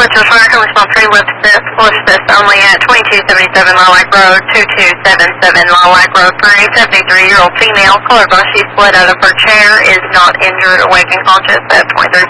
George Fire Company Small 3 Elizabeth only at 2277 Lilac Road, 2277 Lilac Road for a 73-year-old female. Color brush, she split out of her chair, is not injured, awake and conscious at 23